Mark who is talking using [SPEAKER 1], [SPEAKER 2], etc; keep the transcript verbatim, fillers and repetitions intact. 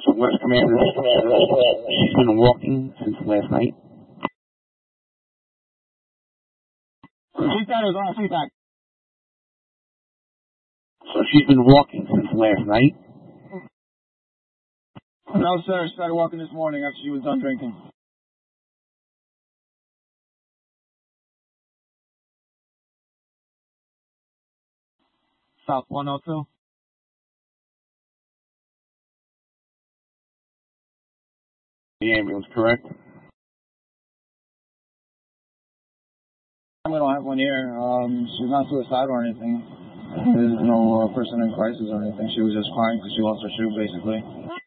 [SPEAKER 1] So West Commander, she's been walking since last night.
[SPEAKER 2] Seat back is on, seat back.
[SPEAKER 1] So she's been walking since last night?
[SPEAKER 2] No, sir. She started walking this morning after she was done drinking. South one oh two.
[SPEAKER 1] The ambulance, correct?
[SPEAKER 2] We don't have one here. Um, she's not suicidal or anything. There's no uh, person in crisis or anything. She was just crying because she lost her shoe, basically.